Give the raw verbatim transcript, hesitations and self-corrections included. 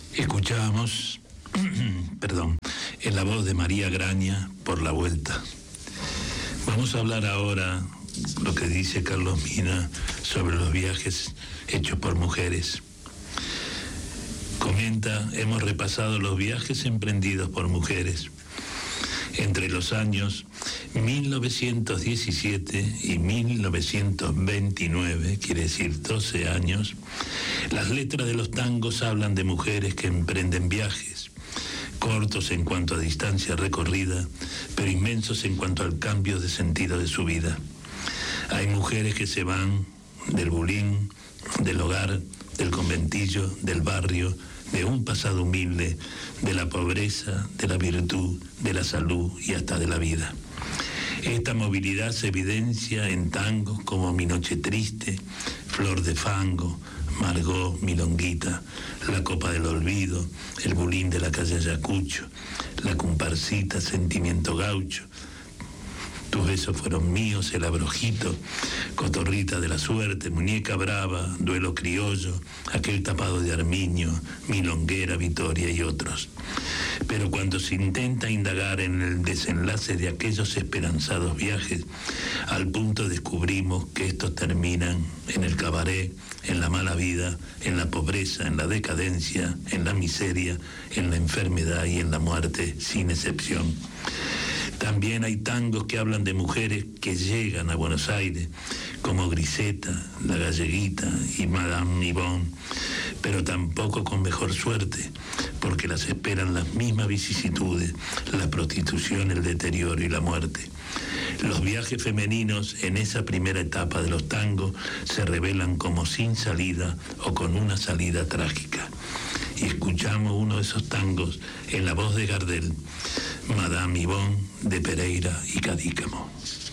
Escuchábamos, perdón, en la voz de María Graña, Por la Vuelta. Vamos a hablar ahora lo que dice Carlos Mina sobre los viajes hechos por mujeres. Comenta, hemos repasado los viajes emprendidos por mujeres. Entre los años mil novecientos diecisiete y mil novecientos veintinueve, quiere decir doce años, las letras de los tangos hablan de mujeres que emprenden viajes, cortos en cuanto a distancia recorrida, pero inmensos en cuanto al cambio de sentido de su vida. Hay mujeres que se van del bulín, del hogar, del conventillo, del barrio, de un pasado humilde, de la pobreza, de la virtud, de la salud y hasta de la vida. Esta movilidad se evidencia en tangos como Mi Noche Triste, Flor de Fango, Margot, Milonguita, La Copa del Olvido, El Bulín de la calle Ayacucho, La Comparsita, Sentimiento Gaucho, Tus besos fueron míos, El Abrojito, Cotorrita de la Suerte, Muñeca Brava, Duelo Criollo, Aquel Tapado de Armiño, Milonguera, Vitoria y otros. Pero cuando se intenta indagar en el desenlace de aquellos esperanzados viajes, al punto descubrimos que estos terminan en el cabaret, en la mala vida, en la pobreza, en la decadencia, en la miseria, en la enfermedad y en la muerte, sin excepción. También hay tangos que hablan de mujeres que llegan a Buenos Aires, como Griseta, La Galleguita y Madame Yvonne, pero tampoco con mejor suerte, porque las esperan las mismas vicisitudes, la prostitución, el deterioro y la muerte. Los viajes femeninos en esa primera etapa de los tangos se revelan como sin salida o con una salida trágica. Y escuchamos uno de esos tangos en la voz de Gardel, Madame Yvonne de Pereira y Cadícamo.